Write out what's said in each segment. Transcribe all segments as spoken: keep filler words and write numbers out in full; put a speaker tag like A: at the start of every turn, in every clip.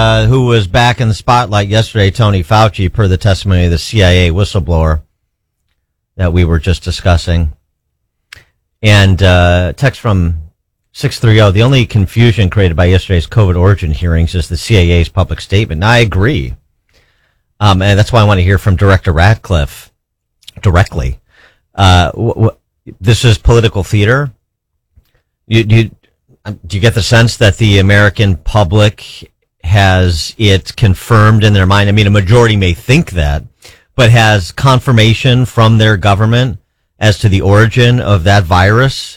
A: Uh, who was back in the spotlight yesterday, Tony Fauci, per the testimony of the C I A whistleblower that we were just discussing. And uh, text from six three zero, the only confusion created by yesterday's COVID origin hearings is the C I A's public statement. And I agree. Um, and that's why I want to hear from Director Ratcliffe directly. Uh, w- w- this is political theater. You, you, do you get the sense that the American public has it confirmed in their mind? I mean, a majority may think that, but has confirmation from their government as to the origin of that virus?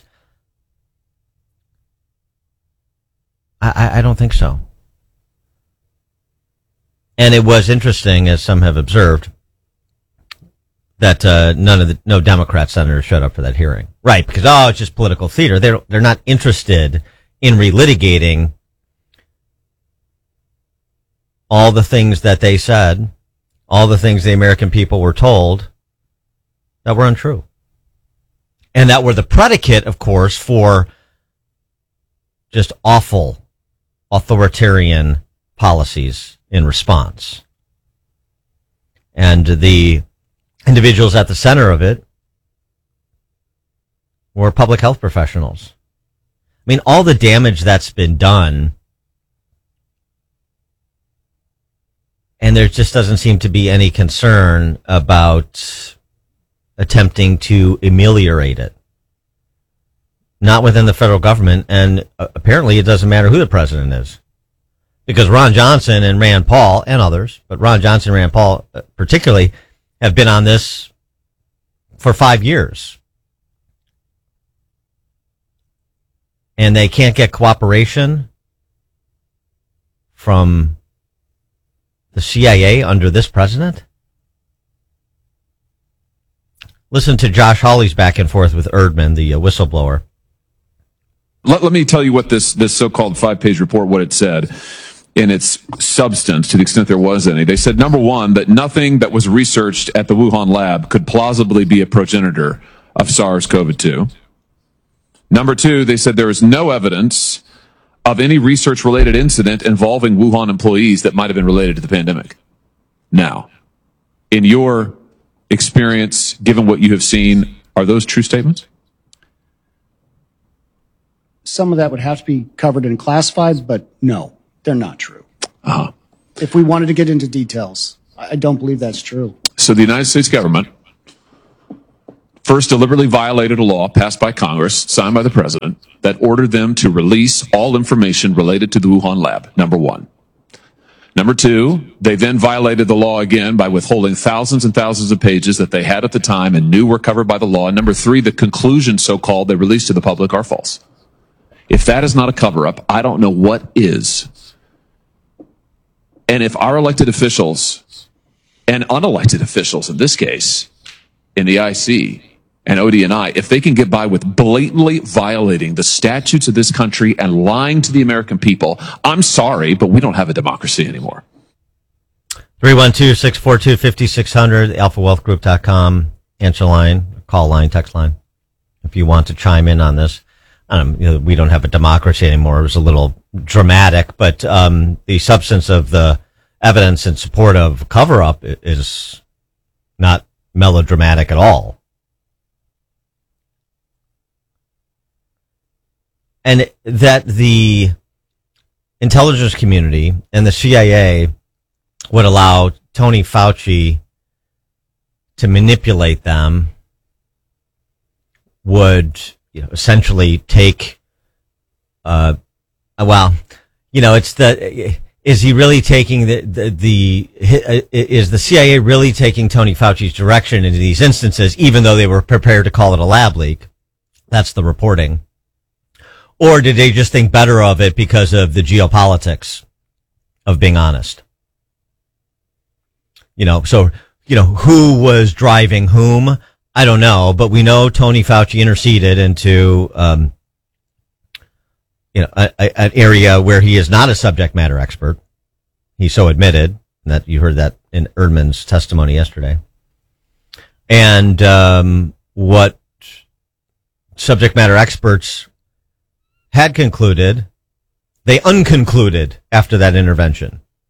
A: I, I don't think so. And it was interesting, as some have observed, that uh, none of the no Democrat senators showed up for that hearing, right? Because oh, it's just political theater. They're they're not interested in relitigating all the things that they said, all the things the American people were told that were untrue. And that were the predicate, of course, for just awful authoritarian policies in response. And the individuals at the center of it were public health professionals. I mean, all the damage that's been done, and there just doesn't seem to be any concern about attempting to ameliorate it. Not within the federal government, and apparently it doesn't matter who the president is. Because Ron Johnson and Rand Paul, and others, but Ron Johnson and Rand Paul particularly, have been on this for five years. And they can't get cooperation from the C I A under this president? Listen to Josh Hawley's back and forth with Erdman, the uh, whistleblower.
B: Let, let me tell you what this, this so-called five-page report, what it said in its substance, to the extent there was any. They said, number one, that nothing that was researched at the Wuhan lab could plausibly be a progenitor of SARS-C o V two. Number two, they said there is no evidence of any research-related incident involving Wuhan employees that might have been related to the pandemic. Now, in your experience, given what you have seen, are those true statements?
C: Some of that would have to be covered in classifieds, but no, they're not true.
B: Uh-huh.
C: If we wanted to get into details, I don't believe that's true.
B: So the United States government first deliberately violated a law passed by Congress, signed by the president, that ordered them to release all information related to the Wuhan lab, number one. Number two, they then violated the law again by withholding thousands and thousands of pages that they had at the time and knew were covered by the law. And number three, the conclusions, so-called, they released to the public are false. If that is not a cover-up, I don't know what is. And if our elected officials and unelected officials, in this case, in the I C and O D N I, if they can get by with blatantly violating the statutes of this country and lying to the American people, I'm sorry, but we don't have a democracy anymore.
A: three one two, six four two, five six zero zero, alpha wealth group dot com, answer line, call line, text line, if you want to chime in on this. Um, you know, we don't have a democracy anymore. It was a little dramatic, but um, the substance of the evidence in support of cover-up is not melodramatic at all. And that the intelligence community and the C I A would allow Tony Fauci to manipulate them would, you know, essentially take, uh, well, you know, it's the, is he really taking the, the, the, is the C I A really taking Tony Fauci's direction in these instances, even though they were prepared to call it a lab leak? That's the reporting. Or did they just think better of it because of the geopolitics of being honest? You know, so, you know, who was driving whom? I don't know, but we know Tony Fauci interceded into, um, you know, a, a, an area where he is not a subject matter expert. He so admitted that. You heard that in Erdman's testimony yesterday. And um, what subject matter experts had concluded, they unconcluded after that intervention.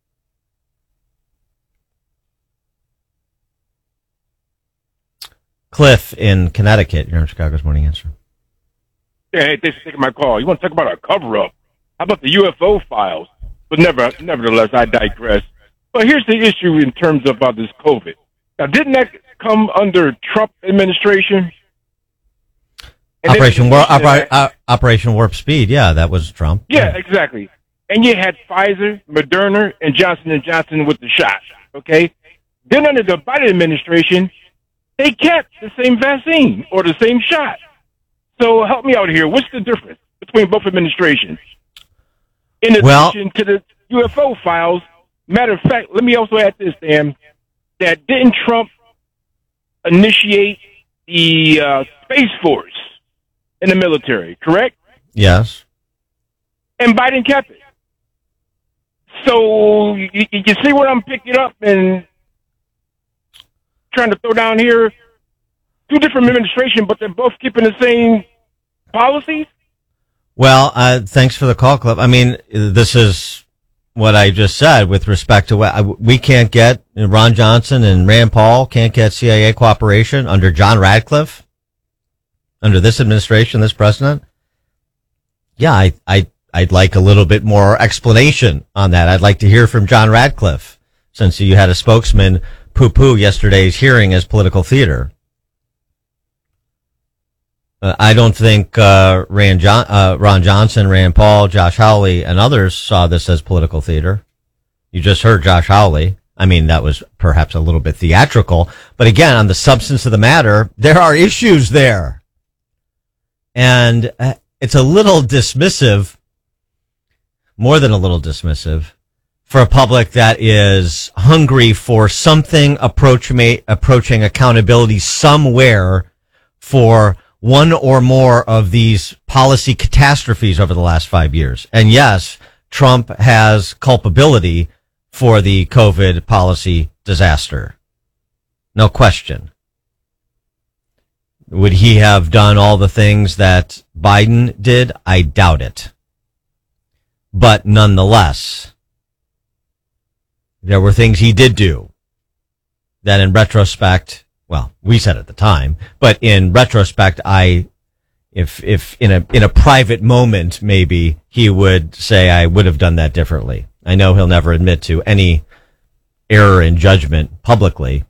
A: Cliff in Connecticut. You're on Chicago's Morning Answer.
D: Yeah, hey, thanks for taking my call. You want to talk about a cover-up? How about the U F O files? But never, nevertheless, I digress. But here's the issue in terms of uh, this COVID. Now, didn't that come under Trump administration? And
A: Operation War,
D: then,
A: Opera, uh, Operation Warp Speed. Yeah, that was Trump.
D: Yeah, yeah, exactly. And you had Pfizer, Moderna, and Johnson and Johnson with the shots. Okay. Then under the Biden administration, they kept the same vaccine or the same shot. So help me out here. What's the difference between both administrations? In addition
A: well,
D: to the U F O files, matter of fact, let me also add this, Dan, that didn't Trump initiate the uh, Space Force in the military, correct?
A: Yes.
D: And Biden kept it. So you, you see what I'm picking up and trying to throw down here? Two different administrations, but they're both keeping the same policies?
A: Well, uh, thanks for the call, Cliff. I mean, this is what I just said with respect to what we can't get. Ron Johnson and Rand Paul can't get C I A cooperation under John Radcliffe, under this administration, this president. Yeah, I, I, I'd like a little bit more explanation on that. I'd like to hear from John Radcliffe, since you had a spokesman poo-poo yesterday's hearing as political theater. Uh, I don't think uh, Rand John, uh, Ron Johnson, Rand Paul, Josh Hawley, and others saw this as political theater. You just heard Josh Hawley. I mean, that was perhaps a little bit theatrical. But again, on the substance of the matter, there are issues there. And uh, it's a little dismissive, more than a little dismissive, for a public that is hungry for something approach, approaching accountability somewhere for one or more of these policy catastrophes over the last five years. And yes, Trump has culpability for the COVID policy disaster. No question. Would he have done all the things that Biden did? I doubt it. But nonetheless, there were things he did do that in retrospect, well, we said at the time, but in retrospect, I, if, if in a, in a private moment, maybe he would say I would have done that differently. I know he'll never admit to any error in judgment publicly.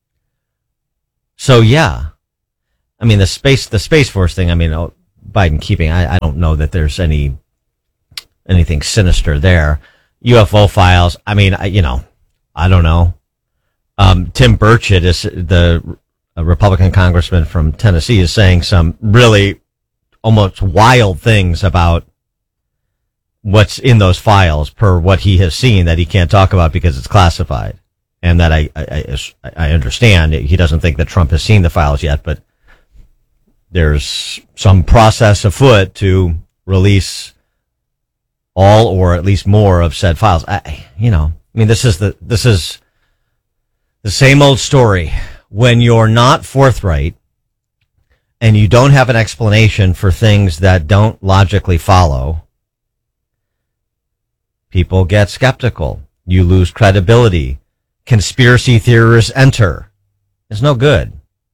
A: So yeah, I mean, the space, the Space Force thing, I mean, Biden keeping, I, I don't know that there's any, anything sinister there. U F O files, I mean, I, you know, I don't know. Um, Tim Burchett is the a Republican congressman from Tennessee is saying some really almost wild things about what's in those files per what he has seen that he can't talk about because it's classified. And that I, I, I understand he doesn't think that Trump has seen the files yet, but there's some process afoot to release all or at least more of said files. I, you know, I mean, this is the, this is the same old story. When you're not forthright and you don't have an explanation for things that don't logically follow, people get skeptical. You lose credibility. Conspiracy theorists enter. It's no good.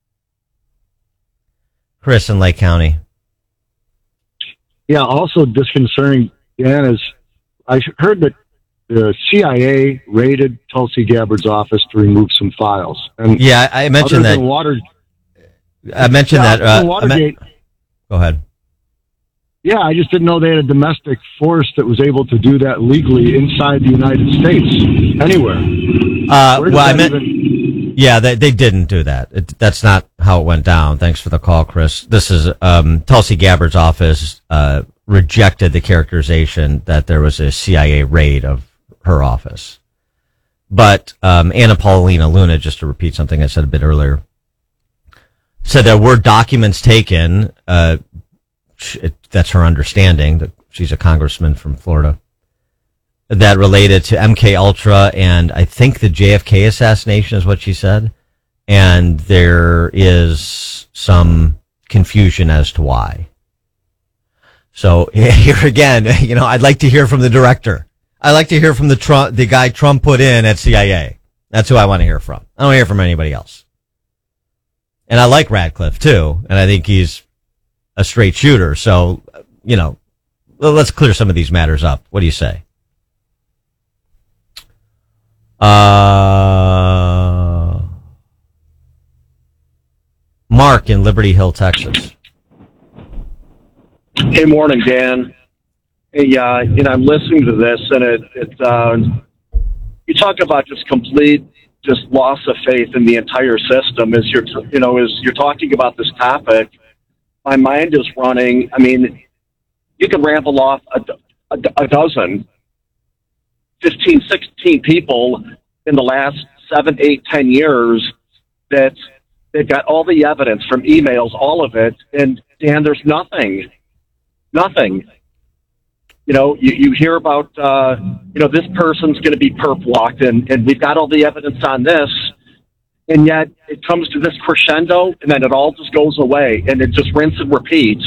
A: Chris in Lake County.
E: Yeah, also disconcerting, Dan, is I heard that the C I A raided Tulsi Gabbard's office to remove some files. And
A: yeah, I mentioned that.
E: Water,
A: I mentioned
E: yeah,
A: that. Uh,
E: Watergate,
A: I me- go ahead.
E: Yeah, I just didn't know they had a domestic force that was able to do that legally inside the United States, anywhere.
A: Uh, well, I meant,
E: even...
A: yeah, they, they didn't do that. It, that's not how it went down. Thanks for the call, Chris. This is um, Tulsi Gabbard's office uh, rejected the characterization that there was a C I A raid of her office. But um, Anna Paulina Luna, just to repeat something I said a bit earlier, said there were documents taken. Uh, it, that's her understanding. That she's a congressman from Florida. That related to M K Ultra and I think the J F K assassination is what she said. And there is some confusion as to why. So here again, you know, I'd like to hear from the director. I'd like to hear from the Trump, the guy Trump put in at C I A. That's who I want to hear from. I don't want to hear from anybody else. And I like Radcliffe too, and I think he's a straight shooter. So, you know, well, let's clear some of these matters up. What do you say? Uh, Mark in Liberty Hill, Texas.
F: Hey, morning, Dan. Hey, uh, you know, I'm listening to this, and it, it uh, you talk about just complete, just loss of faith in the entire system. As you're, you know, as you're talking about this topic, my mind is running. I mean, you can ramble off a, a, a dozen, fifteen, sixteen people in the last seven, eight, ten years that they've got all the evidence from emails, all of it, and Dan, there's nothing. Nothing. You know, you, you hear about, uh, you know, this person's going to be perp walked, and, and we've got all the evidence on this, and yet it comes to this crescendo, and then it all just goes away, and it just rinse and repeat.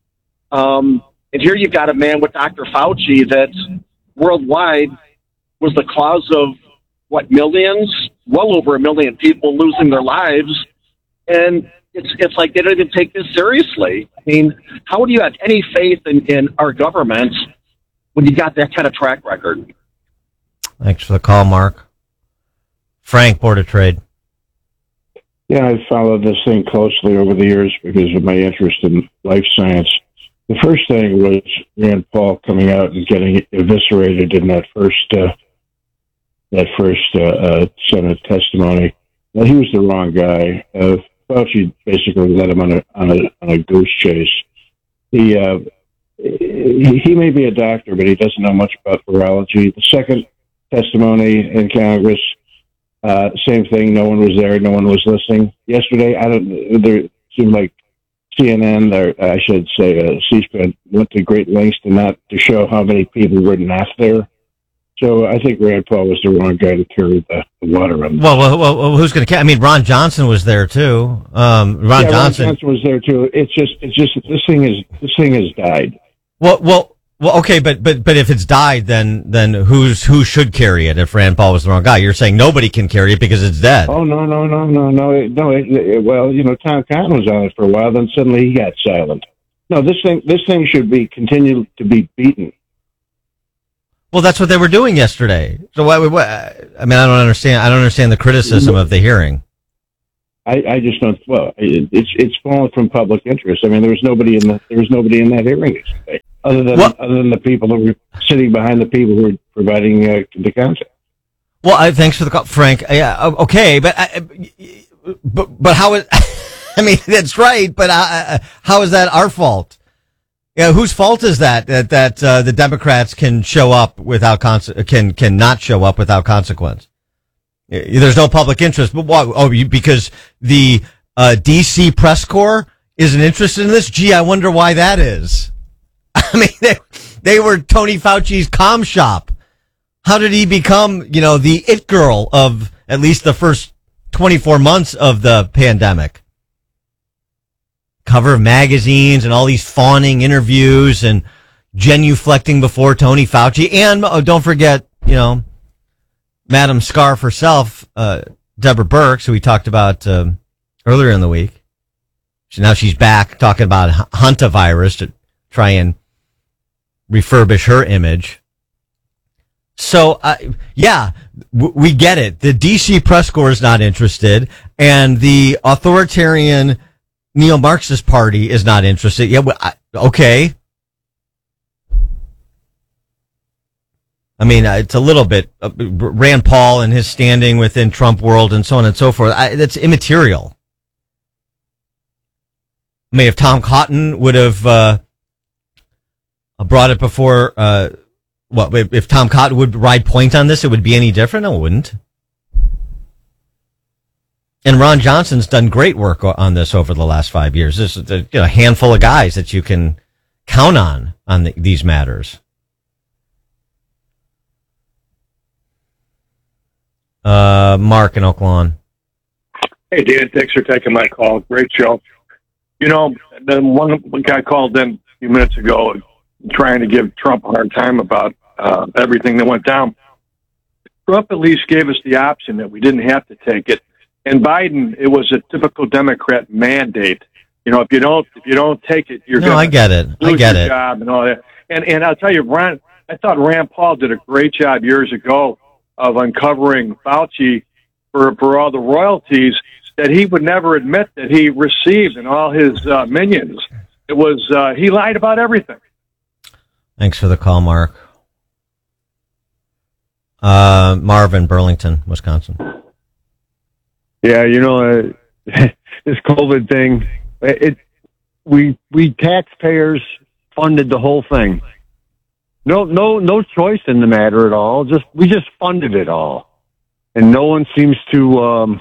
F: Um, and here you've got a man with Doctor Fauci that worldwide was the cause of, what, millions? Well over a million people losing their lives, and It's it's like they don't even take this seriously. I mean, how do you have any faith in, in our government when you got that kind of track record?
A: Thanks for the call, Mark. Frank, Board of Trade.
E: Yeah, I've followed this thing closely over the years because of my interest in life science. The first thing was Rand Paul coming out and getting eviscerated in that first uh, that first uh, uh, Senate testimony. Well, he was the wrong guy. Uh, Fauci basically led him on a on a, on a goose chase. He, uh, he he may be a doctor, but he doesn't know much about virology. The second testimony in Congress, uh, same thing. No one was there. No one was listening. Yesterday, I don't. There seemed like C N N, or I should say, uh, C-SPAN went to great lengths to not to show how many people were not there. So I think Rand Paul was the wrong guy to carry the, the water on.
A: Well, well, well, who's going to? I mean, Ron Johnson was there too. Um, Ron
E: yeah,
A: Johnson.
E: Ron Johnson was there too. It's just, it's just this thing is this thing has died.
A: Well, well, well. Okay, but but but if it's died, then then who's who should carry it? If Rand Paul was the wrong guy, you're saying nobody can carry it because it's dead.
E: Oh no, no, no, no, no, it, no. It, it, well, you know, Tom Cotton was on it for a while. Then suddenly he got silent. No, this thing, this thing should be continue to be beaten.
A: Well, that's what they were doing yesterday. So, what, what, I mean, I don't understand. I don't understand the criticism of the hearing.
E: I, I just don't. Well, it, it's it's fallen from public interest. I mean, there was nobody in the there was nobody in that hearing yesterday, other than
A: well,
E: other than the people who were sitting behind the people who were providing uh, the content.
A: Well, I, thanks for the call, Frank. Yeah, okay, but I, but but how is? I mean, that's right, but uh, how is that our fault? Yeah, whose fault is that? That that uh, the Democrats can show up without conse- can can not show up without consequence. There's no public interest, but what? Oh, you, because the uh, D C press corps isn't interested in this. Gee, I wonder why that is. I mean, they they were Tony Fauci's comm shop. How did he become, you know, the it girl of at least the first twenty-four months of the pandemic? Cover of magazines and all these fawning interviews and genuflecting before Tony Fauci. And oh, don't forget, you know, Madam Scarf herself, uh, Deborah Birx, who we talked about uh, earlier in the week. So now she's back talking about hantavirus to try and refurbish her image. So, uh, yeah, w- we get it. The D C press corps is not interested, and the authoritarian neo-Marxist party is not interested. Yeah, well, I, okay. I mean, uh, it's a little bit uh, Rand Paul and his standing within Trump world and so on and so forth. I, that's immaterial. I mean, if Tom Cotton would have uh, brought it before, uh, what if, if Tom Cotton would ride point on this, it would be any different? No, it wouldn't. And Ron Johnson's done great work on this over the last five years. There's a you know, a handful of guys that you can count on on the, these matters. Uh, Mark in Oak Lawn.
G: Hey, Dan, thanks for taking my call. Great show. You know, the one, one guy called in a few minutes ago trying to give Trump a hard time about uh, everything that went down. Trump at least gave us the option that we didn't have to take it. And Biden, it was a typical Democrat mandate. You know, if you don't, if you don't take it, you're
A: No,
G: going
A: I get it. I
G: lose
A: get
G: your
A: it.
G: job and all that. And and I'll tell you, Ron, I thought Rand Paul did a great job years ago of uncovering Fauci for for all the royalties that he would never admit that he received and all his uh, minions. It was uh, he lied about everything.
A: Thanks for the call, Mark. Uh, Marvin, Burlington, Wisconsin.
H: Yeah, you know, uh, this COVID thing, it we we taxpayers funded the whole thing. No, no, no choice in the matter at all. Just we just funded it all, and no one seems to um,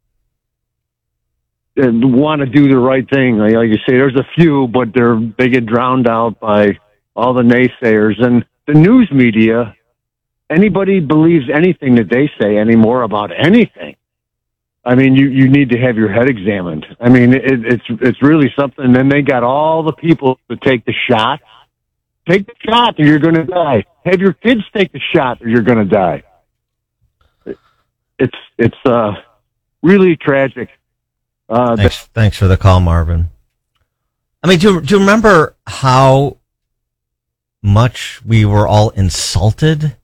H: want to do the right thing. Like, like you say, there's a few, but they're they get drowned out by all the naysayers and the news media. Anybody believes anything that they say anymore about anything. I mean, you, you need to have your head examined. I mean, it, it's it's really something. And then they got all the people to take the shot. Take the shot or you're going to die. Have your kids take the shot or you're going to die. It's it's uh, really tragic. Uh,
A: thanks, thanks for the call, Marvin. I mean, do, do you remember how much we were all insulted?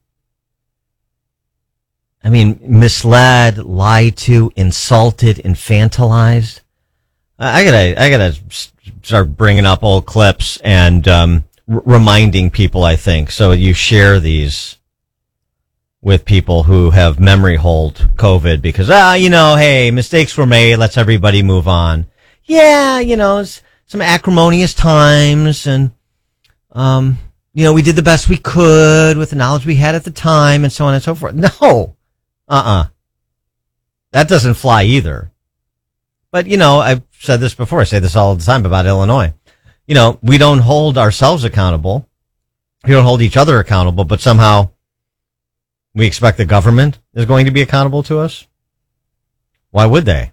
A: I mean, misled, lied to, insulted, infantilized. I gotta, I gotta start bringing up old clips and um, r- reminding people, I think. So you share these with people who have memory hold COVID because, ah, you know, hey, mistakes were made. Let's everybody move on. Yeah, you know, some acrimonious times and, um, you know, we did the best we could with the knowledge we had at the time and so on and so forth. No. Uh-uh. That doesn't fly either. But, you know, I've said this before. I say this all the time about Illinois. You know, we don't hold ourselves accountable. We don't hold each other accountable, but somehow we expect the government is going to be accountable to us. Why would they?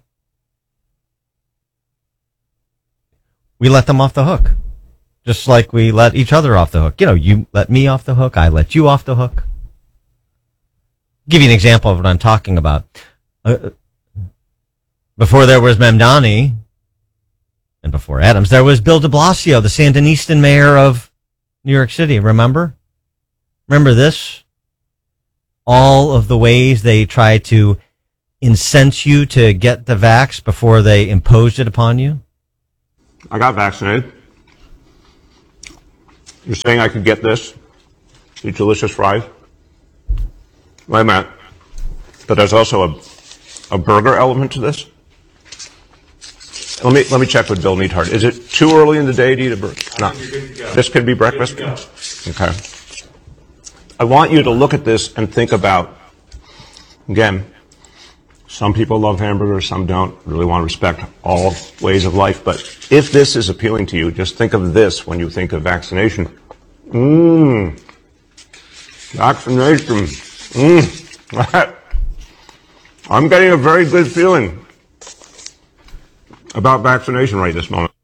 A: We let them off the hook. Just like we let each other off the hook. You know, you let me off the hook. I let you off the hook. Give you an example of what I'm talking about. Uh, before there was Mamdani, and before Adams, there was Bill de Blasio, the Sandinistan mayor of New York City. Remember? Remember this? All of the ways they tried to incense you to get the vax before they imposed it upon you?
I: I got vaccinated. You're saying I could get this? These delicious fries? Wait a minute. But there's also a, a burger element to this? Let me let me check with Bill Neathart. Is it too early in the day to eat a burger? No. This could be breakfast? Okay. I want you to look at this and think about, again, some people love hamburgers, some don't. Really want to respect all ways of life. But if this is appealing to you, just think of this when you think of vaccination. Mmm. Vaccination. Mmm. I'm getting a very good feeling about vaccination right this moment.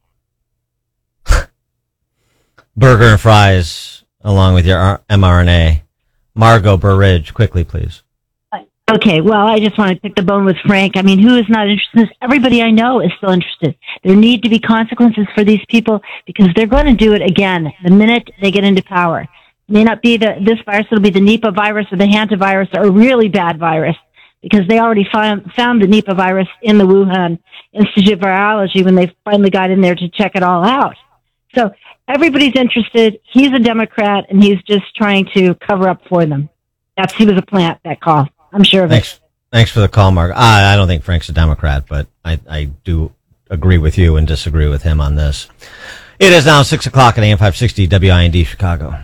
A: Burger and fries along with your mRNA. Margot Burridge, quickly, please.
J: Okay, well, I just want to pick the bone with Frank. I mean, who is not interested? Everybody I know is still interested. There need to be consequences for these people because they're going to do it again the minute they get into power. It may not be the this virus, it'll be the Nipah virus or the hantavirus or a really bad virus because they already found, found the Nipah virus in the Wuhan Institute of Virology when they finally got in there to check it all out. So everybody's interested. He's a Democrat, and he's just trying to cover up for them. That's he was a plant, that call. I'm sure of
A: Thanks.
J: it.
A: Thanks for the call, Mark. I, I don't think Frank's a Democrat, but I, I do agree with you and disagree with him on this. It is now six o'clock at A M five sixty W I N D Chicago.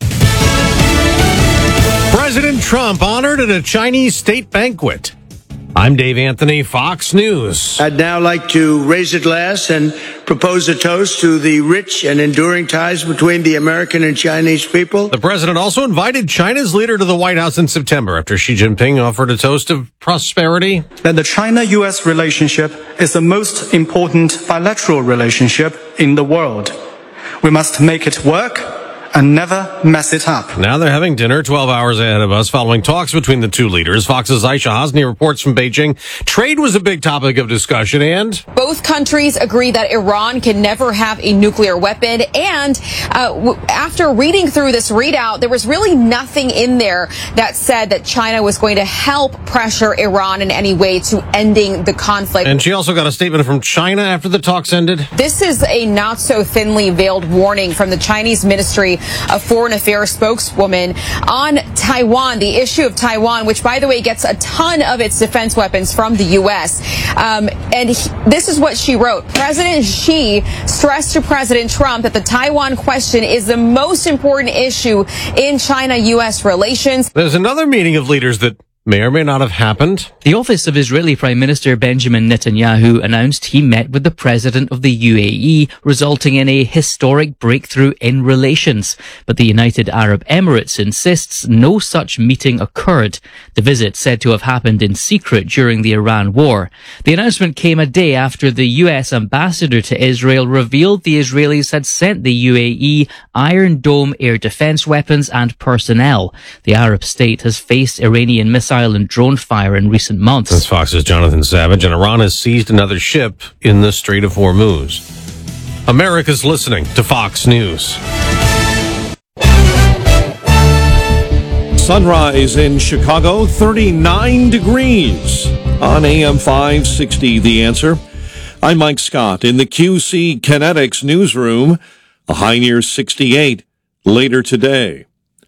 K: President Trump honored at a Chinese state banquet. I'm Dave Anthony, Fox News.
L: I'd now like to raise a glass and propose a toast to the rich and enduring ties between the American and Chinese people.
K: The president also invited China's leader to the White House in September after Xi Jinping offered a toast of prosperity.
M: That the China-U S relationship is the most important bilateral relationship in the world. We must make it work and never mess it up.
K: Now they're having dinner twelve hours ahead of us following talks between the two leaders. Fox's Aisha Hasni reports from Beijing. Trade was a big topic of discussion, and
N: both countries agree that Iran can never have a nuclear weapon. And uh, w- after reading through this readout, there was really nothing in there that said that China was going to help pressure Iran in any way to ending the conflict.
K: And she also got a statement from China after the talks ended.
N: This is a not so thinly veiled warning from the Chinese Ministry of Foreign Affairs spokeswoman on Taiwan, the issue of Taiwan, which, by the way, gets a ton of its defense weapons from the U S. Um, and he, this is what she wrote. President Xi stressed to President Trump that the Taiwan question is the most important issue in China-U S relations.
K: There's another meeting of leaders that may or may not have happened.
O: The office of Israeli Prime Minister Benjamin Netanyahu announced he met with the president of the U A E, resulting in a historic breakthrough in relations. But the United Arab Emirates insists no such meeting occurred. The visit said to have happened in secret during the Iran war. The announcement came a day after the U S ambassador to Israel revealed the Israelis had sent the U A E Iron Dome air defense weapons and personnel. The Arab state has faced Iranian missile and drone fire in recent months.
K: That's Fox's Jonathan Savage, and Iran has seized another ship in the Strait of Hormuz. America's listening to Fox News.
P: Sunrise in Chicago, thirty-nine degrees. On A M five sixty, The Answer. I'm Mike Scott in the Q C Kinetics newsroom. A high near sixty-eight later today.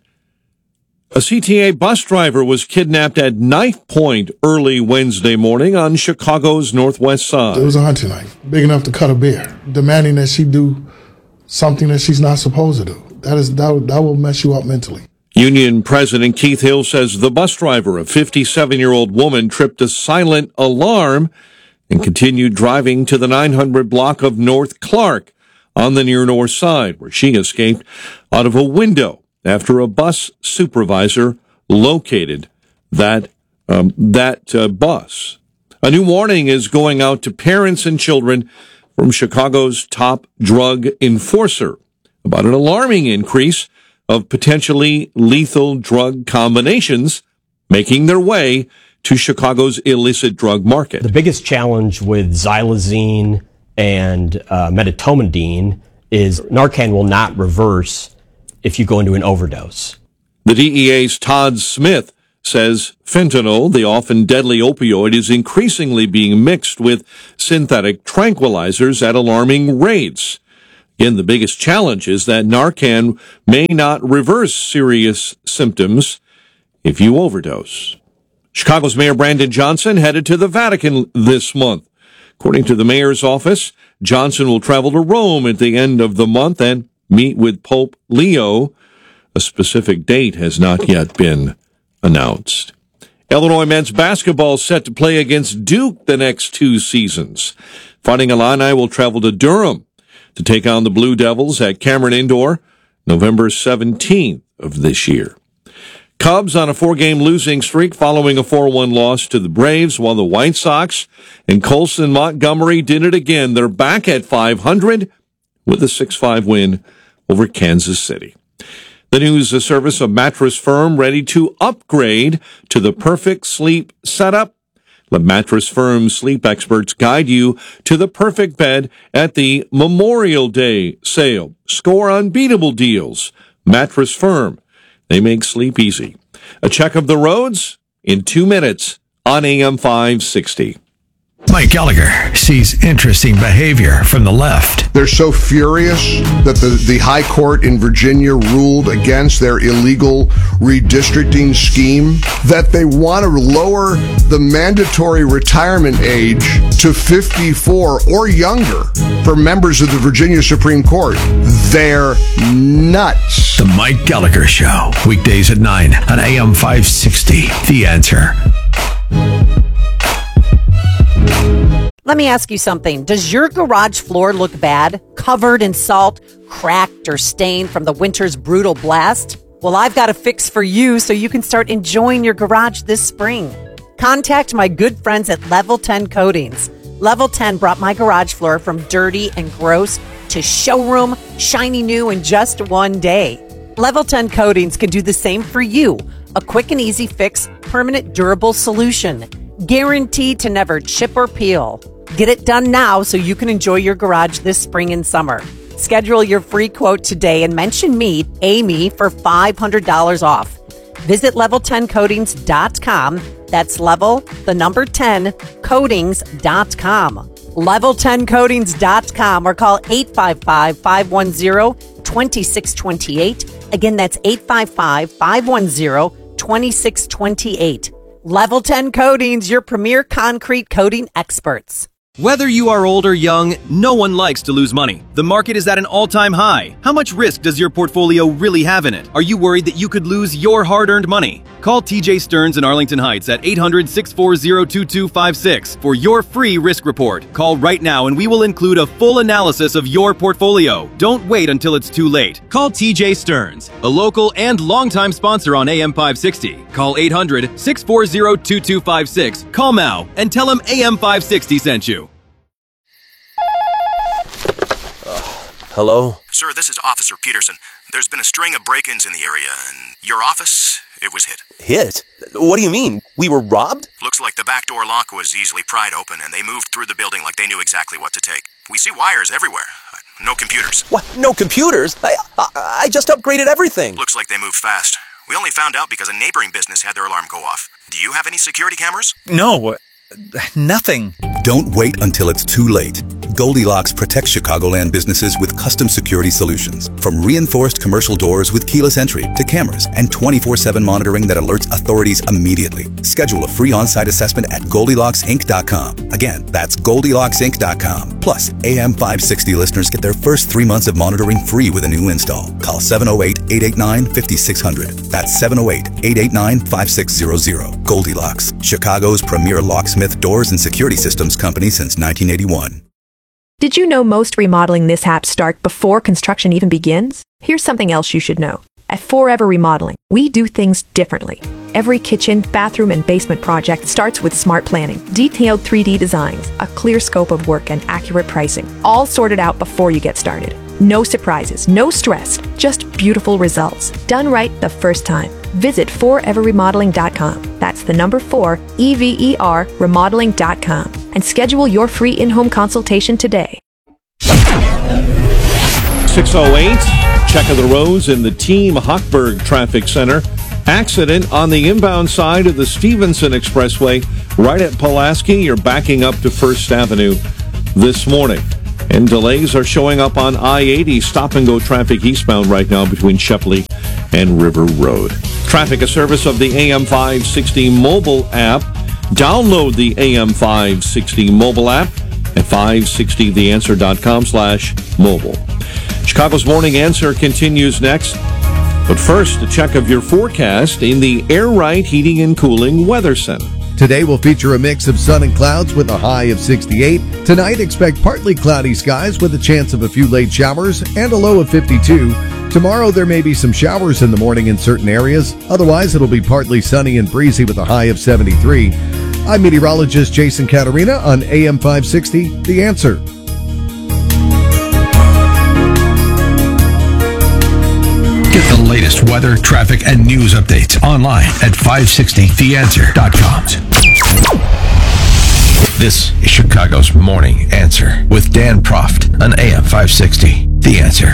P: A C T A bus driver was kidnapped at knife point early Wednesday morning on Chicago's northwest side.
Q: It was a hunting knife, big enough to cut a bear, demanding that she do something that she's not supposed to do. That is that, that will mess you up mentally.
P: Union President Keith Hill says the bus driver, a fifty-seven-year-old woman, tripped a silent alarm and continued driving to the nine hundred block of North Clark on the near north side, where she escaped out of a window after a bus supervisor located that um, that uh, bus. A new warning is going out to parents and children from Chicago's top drug enforcer about an alarming increase of potentially lethal drug combinations making their way to Chicago's illicit drug market.
R: The biggest challenge with xylazine and uh, medetomidine is Narcan will not reverse if you go into an overdose.
P: The D E A's Todd Smith says fentanyl, the often deadly opioid, is increasingly being mixed with synthetic tranquilizers at alarming rates. Again, the biggest challenge is that Narcan may not reverse serious symptoms if you overdose. Chicago's Mayor Brandon Johnson headed to the Vatican this month. According to the mayor's office, Johnson will travel to Rome at the end of the month and meet with Pope Leo. A specific date has not yet been announced. Illinois men's basketball set to play against Duke the next two seasons. Fighting Illini will travel to Durham to take on the Blue Devils at Cameron Indoor November seventeenth of this year. Cubs on a four-game losing streak following a four one loss to the Braves, while the White Sox and Colson Montgomery did it again. They're back at five hundred with a six five win over Kansas City. The news service of Mattress Firm ready to upgrade to the perfect sleep setup. Let Mattress Firm's sleep experts guide you to the perfect bed at the Memorial Day sale. Score unbeatable deals. Mattress Firm. They make sleep easy. A check of the roads in two minutes on A M five sixty.
S: Mike Gallagher sees interesting behavior from the left.
T: They're so furious that the, the high court in Virginia ruled against their illegal redistricting scheme that they want to lower the mandatory retirement age to fifty-four or younger for members of the Virginia Supreme Court. They're nuts.
S: The Mike Gallagher Show, weekdays at nine on A M five sixty. The Answer.
U: Let me ask you something. Does your garage floor look bad? Covered in salt, cracked, or stained from the winter's brutal blast? Well, I've got a fix for you so you can start enjoying your garage this spring. Contact my good friends at Level ten Coatings. Level ten brought my garage floor from dirty and gross to showroom, shiny new in just one day. Level ten Coatings can do the same for you. A quick and easy fix, permanent durable solution. Guaranteed to never chip or peel. Get it done now so you can enjoy your garage this spring and summer. Schedule your free quote today and mention me, Amy, for five hundred dollars off. Visit level ten coatings dot com. That's level, the number ten, coatings dot com. level ten coatings dot com or call eight five five, five one zero, two six two eight. Again, that's eight five five, five one zero, two six two eight. Level ten Coatings, your premier concrete coating experts.
C: Whether you are old or young, no one likes to lose money. The market is at an all-time high. How much risk does your portfolio really have in it? Are you worried that you could lose your hard-earned money? Call T J Stearns in Arlington Heights at eight hundred, six four zero, two two five six for your free risk report. Call right now and we will include a full analysis of your portfolio. Don't wait until it's too late. Call T J Stearns, a local and longtime sponsor on A M five sixty. Call eight hundred, six four zero, two two five six. Call now and tell him A M five sixty sent you.
V: Hello? Sir, this is Officer Peterson. There's been a string of break-ins in the area, and your office, it was hit. Hit? What do you mean? We were robbed? Looks like the back door lock was easily pried open, and they moved through the building like they knew exactly what to take. We see wires everywhere. No computers. What? No computers? I, I, I just upgraded everything. Looks like they moved fast. We only found out because a neighboring business had their alarm go off. Do you have any security cameras?
W: No. Nothing.
X: Don't wait until it's too late. Goldilocks protects Chicagoland businesses with custom security solutions. From reinforced commercial doors with keyless entry to cameras and twenty-four seven monitoring that alerts authorities immediately. Schedule a free on-site assessment at Goldilocks Inc dot com. Again, that's Goldilocks Inc dot com. Plus, A M five sixty listeners get their first three months of monitoring free with a new install. Call seven oh eight, eight eight nine, five six zero zero. That's seven oh eight, eight eight nine, five six zero zero. Goldilocks, Chicago's premier locksmith doors and security systems company since nineteen eighty-one.
Y: Did you know most remodeling mishaps start before construction even begins? Here's something else you should know. At Forever Remodeling, we do things differently. Every kitchen, bathroom, and basement project starts with smart planning, detailed three D designs, a clear scope of work, and accurate pricing, all sorted out before you get started. No surprises, no stress, just beautiful results. Done right the first time. Visit forever remodeling dot com. That's the number four, E V E R, remodeling dot com. And schedule your free in-home consultation today.
P: six oh eight, check of the roads in the Team Hochberg Traffic Center. Accident on the inbound side of the Stevenson Expressway, right at Pulaski. You're backing up to First Avenue this morning. And delays are showing up on I eighty, stop-and-go traffic eastbound right now between Shepley and River Road. Traffic, a service of the A M five sixty mobile app. Download the A M five sixty mobile app at five sixty the answer dot com slash mobile. Chicago's Morning Answer continues next. But first, a check of your forecast in the Air Right Heating and Cooling Weather Center.
Z: Today will feature a mix of sun and clouds with a high of sixty-eight. Tonight, expect partly cloudy skies with a chance of a few late showers and a low of fifty-two. Tomorrow, there may be some showers in the morning in certain areas. Otherwise, it'll be partly sunny and breezy with a high of seventy-three. I'm meteorologist Jason Caterina on A M five sixty, The Answer.
S: Get the latest weather, traffic, and news updates online at five sixty the answer dot com. This is Chicago's Morning Answer with Dan Proft on A M five sixty, The Answer.